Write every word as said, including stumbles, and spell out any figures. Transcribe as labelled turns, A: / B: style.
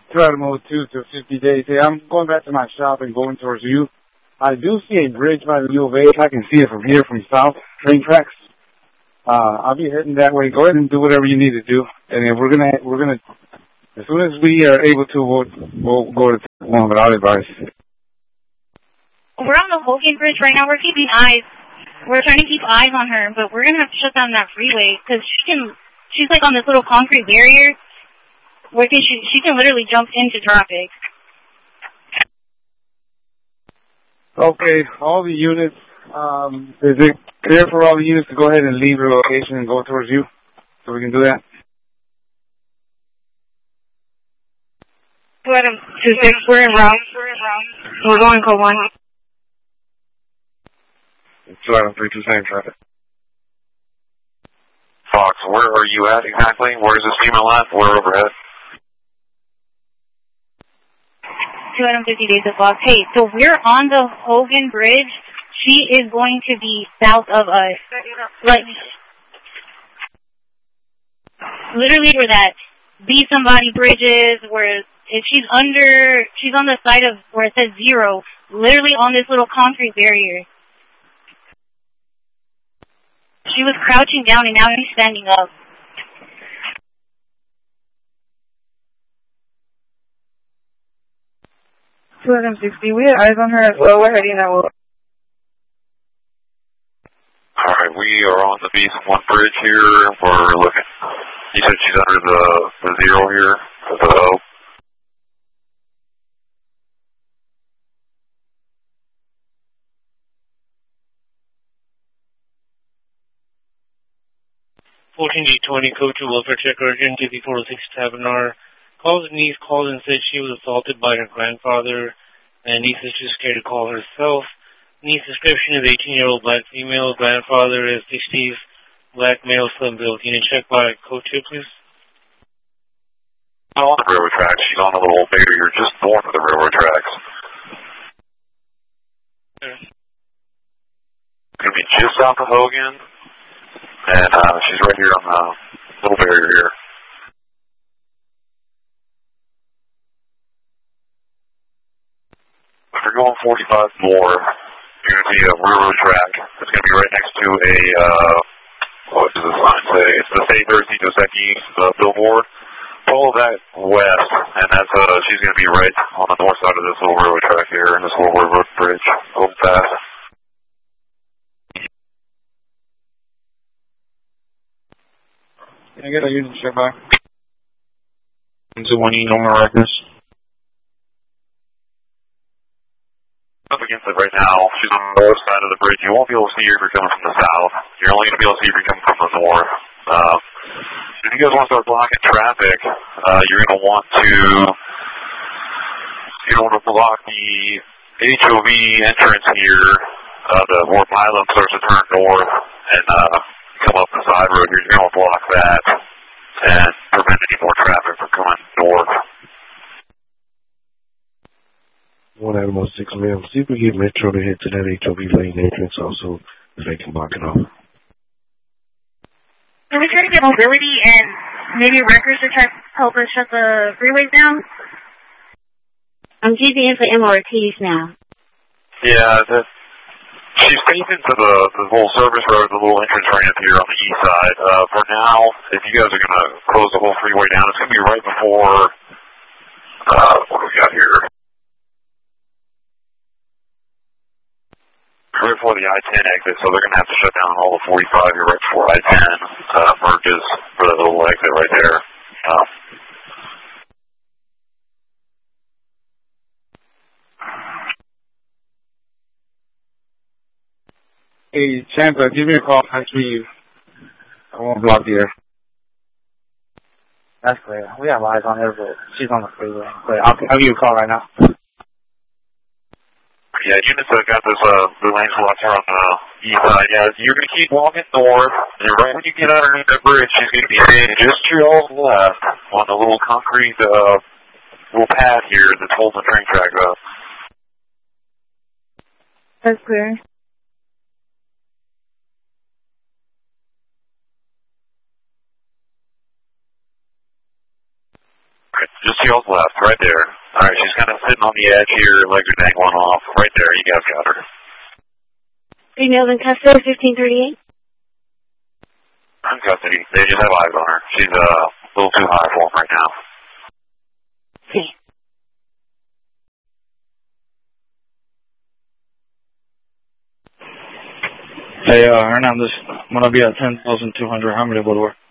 A: Try to move two to fifty days. Hey, I'm going back to my shop and going towards you. I do see a bridge by the U of A. I can see it from here, from south, train tracks. Uh, I'll be heading that way. Go ahead and do whatever you need to do. And then we're gonna, we're gonna, as soon as we are able to, we'll, we'll go to one, but I'll advise.
B: We're on the Hogan Bridge right now. We're keeping eyes. We're trying to keep eyes on her, but we're gonna have to shut down that freeway because she can, she's like on this little concrete barrier where she, she can literally jump into traffic.
A: Okay, all the units, um, is it clear for all the units to go ahead and leave your location and go towards you? So we can do that?
B: Go ahead, two six, we're in route. We're in route. We're going code one.
A: two item three two, same traffic.
C: Fox, where are you at exactly? Where is this female at? We're overhead.
B: two hundred fifty days of Fox. Hey, so we're on the Hogan Bridge. She is going to be south of us. Like, literally where that Be Somebody Bridge is, where if she's under, she's on the side of where it says zero, literally on this little concrete barrier. She was crouching down and now she's standing up. two sixty, we have eyes on her as well. We're heading that way.
C: Alright, we are on the Beast One Bridge here. We're looking. You said she's under the, the zero here, the O.
D: fourteen D twenty, code two, welfare check urgent, D V four oh six Tabernar. Calls niece called and said she was assaulted by her grandfather, and niece is just scared to call herself. Niece's description is eighteen-year-old black female. Grandfather is sixties, black male, slim build. Can you check by code two, please?
C: Not on the railroad tracks. She's on a little barrier just north of the railroad tracks.
D: Sure.
C: Going to be just south of Hogan, and uh, she's right here on the little barrier here. If you're going forty-five more, you're going to see a railroad track. It's going to be right next to a, uh, what does the sign say? It's the Saint Thursday Joseki uh, billboard. Follow that west, and that's, uh, she's going to be right on the north side of this little railroad track here, and this little railroad bridge. Hold fast.
A: Can I get a unit check back?
C: Into one you normal records. Up against it right now. She's on the north side of the bridge. You won't be able to see her if you're coming from the south. You're only going to be able to see her if you're coming from the north. Uh, if you guys want to start blocking traffic, uh, you're going to want to, you don't want to block the H O V entrance here, uh, the where Milam starts to turn north and uh, come up the side road. You're going to block that and prevent any more traffic from coming north.
E: one Animal six mil. See if we get Metro to hit to that H O V lane entrance also, if they can block it off.
B: Can we try to get mobility and maybe wreckers to try to help us shut the freeways down? I'm G Z in for M R Ts now.
C: Yeah, that, she's taken to the, the little service road, the little entrance ramp here on the east side. Uh, for now, if you guys are going to close the whole freeway down, it's going to be right before, uh, what do we got here? Right before the I ten exit, so they're going to have to shut down all the forty-five here right before I ten uh, merges for that little exit right there. Um,
A: Hey, Champa, give me a call. I see you. I won't block the air. That's clear. We have eyes on her, but she's on the freeway. But I'll, I'll give you a call right now.
C: Yeah, units that got this, uh, the lanes locked here on the east side. Yeah, you're going to keep walking north, and right when you get underneath that bridge, she's going to be staying just to your left on the little concrete, uh, little pad here that's holding the train track up.
B: That's clear.
C: Just Seals left, right there. All right, she's kind of sitting on the edge here, legs are dangling off. Right there, you guys got her.
B: Females in custody, fifteen thirty-eight.
C: In custody. They just have eyes on her. She's uh, a little too high for them right now.
B: See.
A: Hey, uh, Hernandez, I'm going to be at ten thousand two hundred. How many would work?